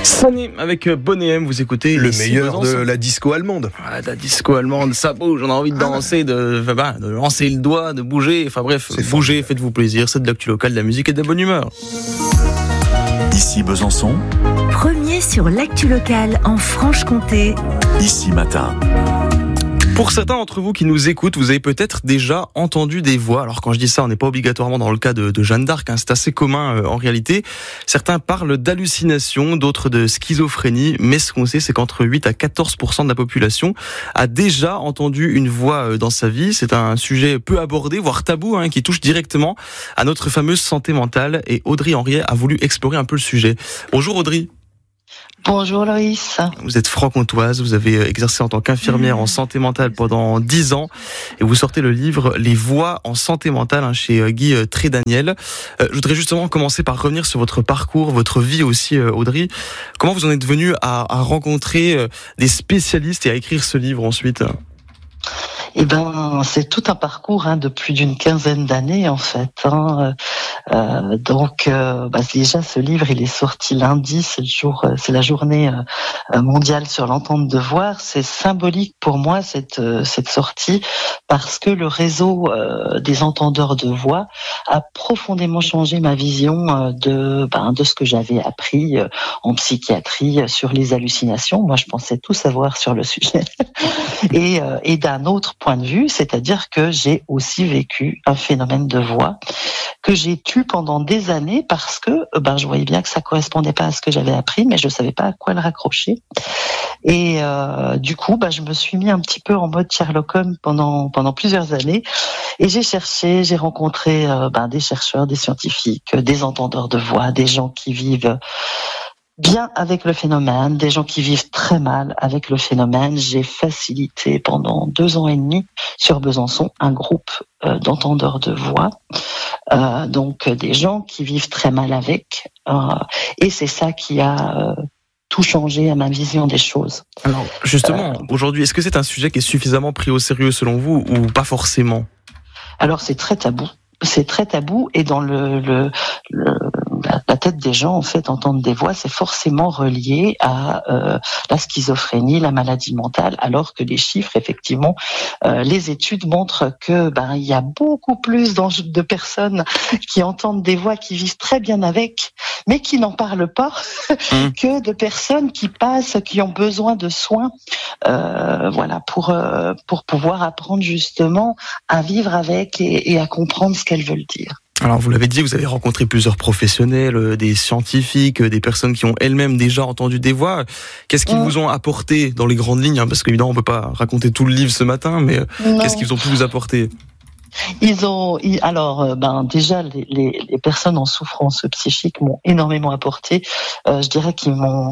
Sunny avec Bonnet M, vous écoutez le meilleur de la disco allemande. Ouais, la disco allemande, ça bouge, on a envie de danser, de lancer le doigt, de bouger, enfin bref, bougez, faites-vous plaisir, c'est de l'actu locale, de la musique et de la bonne humeur. Ici Besançon. Premier sur l'actu locale en Franche-Comté. Ici Matin. Pour certains d'entre vous qui nous écoutent, vous avez peut-être déjà entendu des voix. Alors quand je dis ça, on n'est pas obligatoirement dans le cas de Jeanne d'Arc, c'est assez commun en réalité. Certains parlent d'hallucination, d'autres de schizophrénie, mais ce qu'on sait, c'est qu'entre 8 à 14% de la population a déjà entendu une voix dans sa vie. C'est un sujet peu abordé, voire tabou, qui touche directement à notre fameuse santé mentale. Et Audrey Henriet a voulu explorer un peu le sujet. Bonjour Audrey. Bonjour Loïs. Vous êtes franc-comtoise, vous avez exercé en tant qu'infirmière en santé mentale pendant 10 ans et vous sortez le livre Les voix en santé mentale chez Guy Trédaniel. Je voudrais justement commencer par revenir sur votre parcours, votre vie aussi Audrey. Comment vous en êtes venue à rencontrer des spécialistes et à écrire ce livre ensuite ? Eh ben, c'est tout un parcours de plus d'une quinzaine d'années en fait. Donc, déjà, ce livre, il est sorti lundi. C'est la journée mondiale sur l'entente de voix. C'est symbolique pour moi cette sortie parce que le réseau des entendeurs de voix a profondément changé ma vision de ce que j'avais appris en psychiatrie sur les hallucinations. Moi, je pensais tout savoir sur le sujet. Et d'un autre point de vue, c'est-à-dire que j'ai aussi vécu un phénomène de voix que j'ai tu pendant des années parce que je voyais bien que ça correspondait pas à ce que j'avais appris, mais je savais pas à quoi le raccrocher. Et du coup, je me suis mis un petit peu en mode Sherlock Holmes pendant plusieurs années. Et j'ai rencontré des chercheurs, des scientifiques, des entendeurs de voix, des gens qui vivent bien avec le phénomène, des gens qui vivent très mal avec le phénomène. J'ai facilité pendant 2 ans et demi sur Besançon un groupe d'entendeurs de voix, donc des gens qui vivent très mal avec, et c'est ça qui a tout changé à ma vision des choses. Alors justement, aujourd'hui, est-ce que c'est un sujet qui est suffisamment pris au sérieux selon vous ou pas forcément ? Alors c'est très tabou. C'est très tabou et dans la tête des gens, en fait, entendre des voix, c'est forcément relié à la schizophrénie, la maladie mentale, alors que les chiffres, effectivement, les études montrent que il y a beaucoup plus de personnes qui entendent des voix, qui vivent très bien avec, mais qui n'en parlent pas, que de personnes qui passent, qui ont besoin de soins, pour pouvoir apprendre justement à vivre avec et à comprendre ce qu'elles veulent dire. Alors vous l'avez dit, vous avez rencontré plusieurs professionnels, des scientifiques, des personnes qui ont elles-mêmes déjà entendu des voix. Qu'est-ce qu'ils vous ont apporté dans les grandes lignes ? Parce qu'évidemment on peut pas raconter tout le livre ce matin, mais qu'est-ce qu'ils ont pu vous apporter ? Déjà les personnes en souffrance psychique m'ont énormément apporté. Je dirais qu'ils m'ont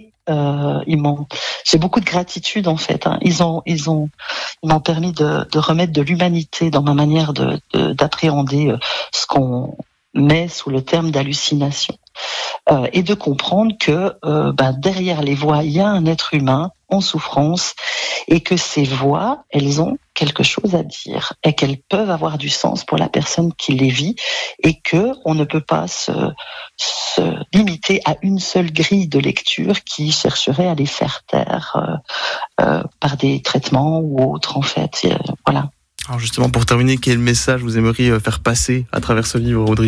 j'ai beaucoup de gratitude en fait. Ils m'ont permis de remettre de l'humanité dans ma manière d'appréhender ce qu'on met sous le terme d'hallucination, et de comprendre que derrière les voix, il y a un être humain en souffrance et que ces voix, elles ont quelque chose à dire et qu'elles peuvent avoir du sens pour la personne qui les vit et que on ne peut pas se limiter à une seule grille de lecture qui chercherait à les faire taire par des traitements ou autres en fait. Voilà. Alors justement, pour terminer, quel message vous aimeriez faire passer à travers ce livre, Audrey ?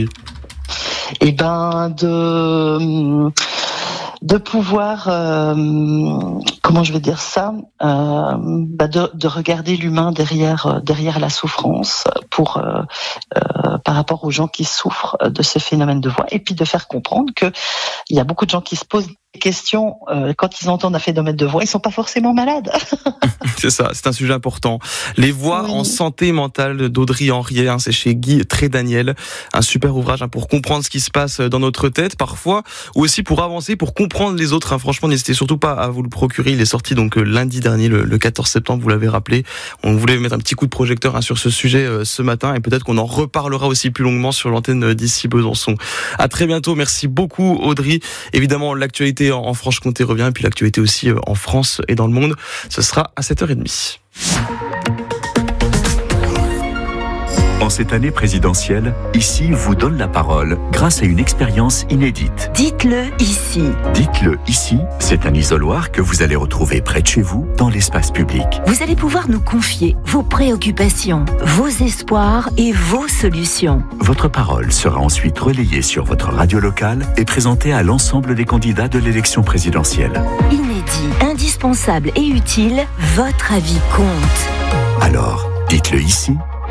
De pouvoir, comment je vais dire ça, de regarder l'humain derrière la souffrance par rapport aux gens qui souffrent de ce phénomène de voix, et puis de faire comprendre que il y a beaucoup de gens qui se posent des questions quand ils entendent un phénomène de voix, ils sont pas forcément malades. C'est ça, c'est un sujet important. Les voix en santé mentale d'Audrey Henriet, c'est chez Guy Trédaniel, un super ouvrage pour comprendre ce qui se passe dans notre tête parfois, ou aussi pour avancer, pour comprendre les autres. Franchement, n'hésitez surtout pas à vous le procurer. Il est sorti donc lundi dernier, le 14 septembre, vous l'avez rappelé. On voulait mettre un petit coup de projecteur sur ce sujet ce matin, et peut-être qu'on en reparlera aussi plus longuement sur l'antenne d'ici Besançon. À très bientôt, merci beaucoup Audrey. Évidemment, l'actualité en Franche-Comté revient, et puis l'actualité aussi en France et dans le monde, ce sera à 7h30. En cette année présidentielle, Ici vous donne la parole grâce à une expérience inédite. Dites-le ici. Dites-le ici, c'est un isoloir que vous allez retrouver près de chez vous, dans l'espace public. Vous allez pouvoir nous confier vos préoccupations, vos espoirs et vos solutions. Votre parole sera ensuite relayée sur votre radio locale et présentée à l'ensemble des candidats de l'élection présidentielle. Inédit, indispensable et utile, votre avis compte. Alors, dites-le ici.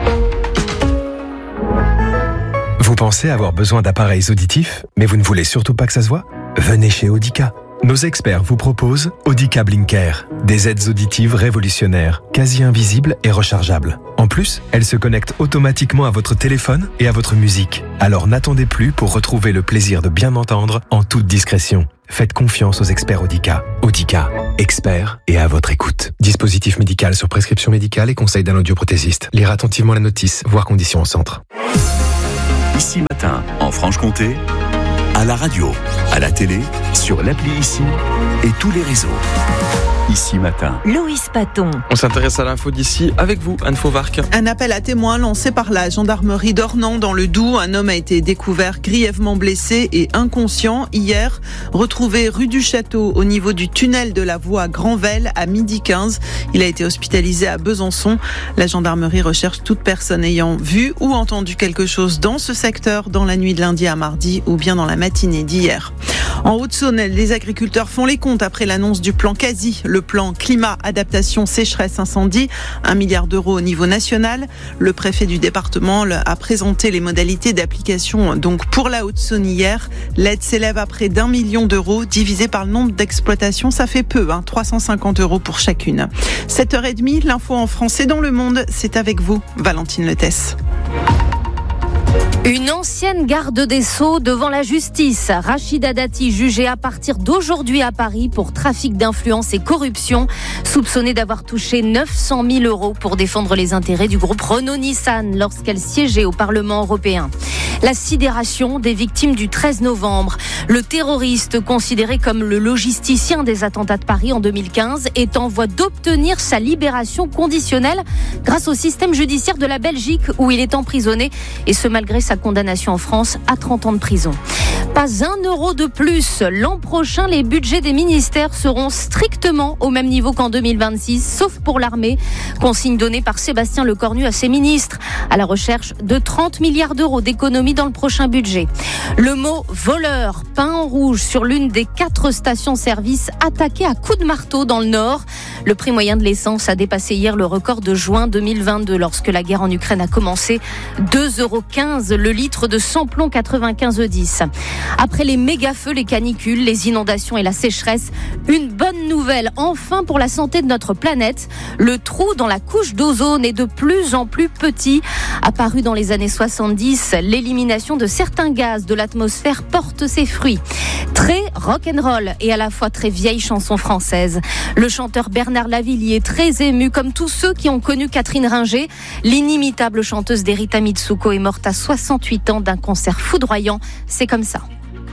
Vous pensez avoir besoin d'appareils auditifs, mais vous ne voulez surtout pas que ça se voit ? Venez chez Audica. Nos experts vous proposent Audica Blinker, des aides auditives révolutionnaires, quasi invisibles et rechargeables. En plus, elles se connectent automatiquement à votre téléphone et à votre musique. Alors n'attendez plus pour retrouver le plaisir de bien entendre en toute discrétion. Faites confiance aux experts Audica. Audica, experts et à votre écoute. Dispositif médical sur prescription médicale et conseil d'un audioprothésiste. Lire attentivement la notice, voir conditions au centre. Ici Matin, en Franche-Comté, à la radio, à la télé, sur l'appli Ici et tous les réseaux. Ici Matin. Loïs Paton. On s'intéresse à l'info d'ici avec vous, Anne Fauvarc. Un appel à témoins lancé par la gendarmerie d'Ornans dans le Doubs. Un homme a été découvert grièvement blessé et inconscient hier, retrouvé rue du Château au niveau du tunnel de la voie Granvelle à 12h15. Il a été hospitalisé à Besançon. La gendarmerie recherche toute personne ayant vu ou entendu quelque chose dans ce secteur dans la nuit de lundi à mardi ou bien dans la matinée d'hier. En Haute-Saône, les agriculteurs font les comptes après l'annonce du plan Quasi, le plan climat, adaptation, sécheresse, incendie, 1 milliard d'euros au niveau national. Le préfet du département a présenté les modalités d'application donc pour la Haute-Saône hier. L'aide s'élève à près d'1 million d'euros, divisé par le nombre d'exploitations, ça fait peu, 350 euros pour chacune. 7h30, l'info en français dans le monde, c'est avec vous, Valentine Letès. Une ancienne garde des Sceaux devant la justice. Rachida Dati, jugée à partir d'aujourd'hui à Paris pour trafic d'influence et corruption, soupçonnée d'avoir touché 900 000 euros pour défendre les intérêts du groupe Renault-Nissan lorsqu'elle siégeait au Parlement européen. La sidération des victimes du 13 novembre. Le terroriste, considéré comme le logisticien des attentats de Paris en 2015, est en voie d'obtenir sa libération conditionnelle grâce au système judiciaire de la Belgique où il est emprisonné, et ce malgré sa condamnation en France à 30 ans de prison. Pas 1 euro de plus. L'an prochain, les budgets des ministères seront strictement au même niveau qu'en 2026, sauf pour l'armée. Consigne donnée par Sébastien Lecornu à ses ministres, à la recherche de 30 milliards d'euros d'économies dans le prochain budget. Le mot voleur peint en rouge sur l'une des 4 stations-service attaquées à coups de marteau dans le Nord. Le prix moyen de l'essence a dépassé hier le record de juin 2022 lorsque la guerre en Ukraine a commencé. 2,15 € le litre de samplon 95E10. Après les méga-feux, les canicules, les inondations et la sécheresse, une bonne nouvelle enfin pour la santé de notre planète. Le trou dans la couche d'ozone est de plus en plus petit. Apparu dans les années 70, l'élimination de certains gaz de l'atmosphère porte ses fruits. Très rock'n'roll et à la fois très vieille chanson française. Le chanteur Bernard Lavillier est très ému, comme tous ceux qui ont connu Catherine Ringer. L'inimitable chanteuse d'Erita Mitsuko est morte à 68 ans d'un cancer foudroyant. C'est comme ça.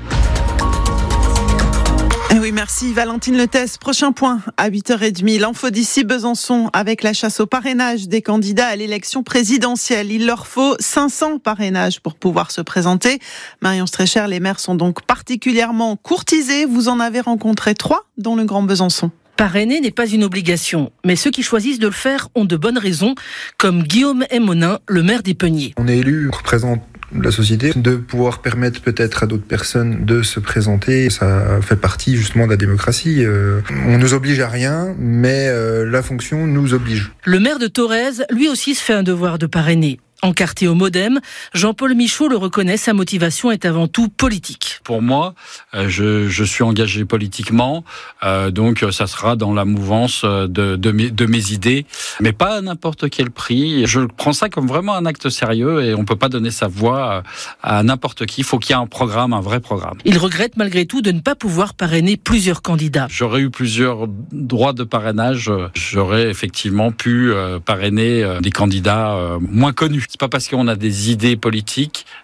Oui, merci Valentine Letès. Prochain point à 8h30. L'info d'ici Besançon avec la chasse au parrainage des candidats à l'élection présidentielle. Il leur faut 500 parrainages pour pouvoir se présenter. Marion Strécher, les maires sont donc particulièrement courtisés. Vous en avez rencontré 3 dans le Grand Besançon. Parrainer n'est pas une obligation, mais ceux qui choisissent de le faire ont de bonnes raisons, comme Guillaume Emonin, le maire d'Épenier. On est élu, on représente la société, de pouvoir permettre peut-être à d'autres personnes de se présenter. Ça fait partie justement de la démocratie. On nous oblige à rien, mais la fonction nous oblige. Le maire de Thorez, lui aussi, se fait un devoir de parrainer. Encarté au MoDem, Jean-Paul Michaud le reconnaît, sa motivation est avant tout politique. Pour moi, je suis engagé politiquement, donc ça sera dans la mouvance de mes idées, mais pas à n'importe quel prix. Je prends ça comme vraiment un acte sérieux et on peut pas donner sa voix à n'importe qui. Il faut qu'il y ait un programme, un vrai programme. Il regrette malgré tout de ne pas pouvoir parrainer plusieurs candidats. J'aurais eu plusieurs droits de parrainage, j'aurais effectivement pu parrainer des candidats moins connus. C'est pas parce qu'on a des idées politiques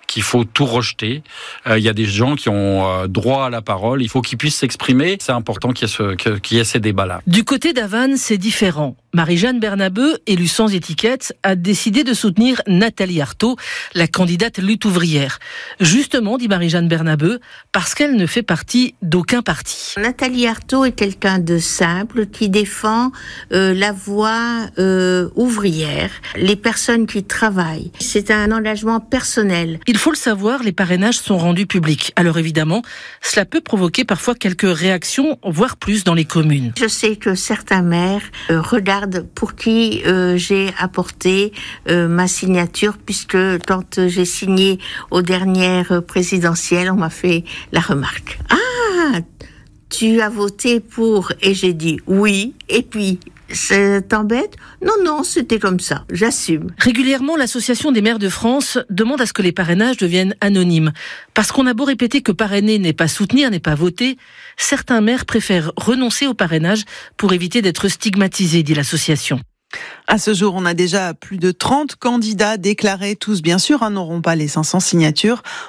qu'il faut tout rejeter. Il y a des gens qui ont droit à la parole. Il faut qu'ils puissent s'exprimer. C'est important qu'il y ait ces débats-là. Du côté d'Havannes, c'est différent. Marie-Jeanne Bernabeu, élue sans étiquette, a décidé de soutenir Nathalie Arthaud, la candidate lutte ouvrière. Justement, dit Marie-Jeanne Bernabeu, parce qu'elle ne fait partie d'aucun parti. Nathalie Arthaud est quelqu'un de simple qui défend la voie ouvrière, les personnes qui travaillent. C'est un engagement personnel. Il faut le savoir, les parrainages sont rendus publics. Alors évidemment, cela peut provoquer parfois quelques réactions, voire plus dans les communes. Je sais que certains maires regardent pour qui j'ai apporté ma signature, puisque quand j'ai signé aux dernières présidentielles, on m'a fait la remarque. Ah, tu as voté pour? Et j'ai dit oui, et puis... Ça t'embête? Non, c'était comme ça, j'assume. Régulièrement, l'Association des maires de France demande à ce que les parrainages deviennent anonymes. Parce qu'on a beau répéter que parrainer n'est pas soutenir, n'est pas voter, certains maires préfèrent renoncer au parrainage pour éviter d'être stigmatisés, dit l'association. À ce jour, on a déjà plus de 30 candidats déclarés. Tous, bien sûr, n'auront pas les 500 signatures.